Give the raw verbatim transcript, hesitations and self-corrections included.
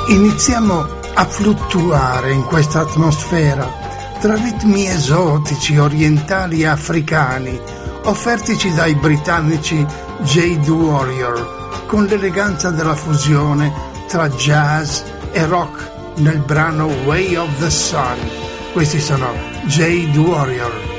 Iniziamo a fluttuare in questa atmosfera tra ritmi esotici, orientali e africani, offertici dai britannici Jade Warrior, con l'eleganza della fusione tra jazz e rock nel brano Way of the Sun. Questi sono Jade Warrior.